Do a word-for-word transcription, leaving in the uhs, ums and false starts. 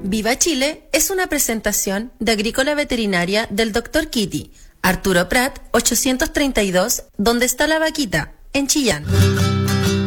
Viva Chile es una presentación de Agrícola Veterinaria del doctor Kitty, Arturo Prat, ochocientos treinta y dos, donde está la vaquita, en Chillán.